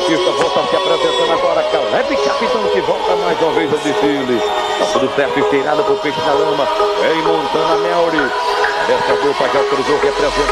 Batista volta se apresentando agora. Caleb Capitão que volta mais uma vez ao desfile. Tá tudo certo, esteirado pro peixe na lama. Em Montana Melry. Essa dupla que autorizou representa.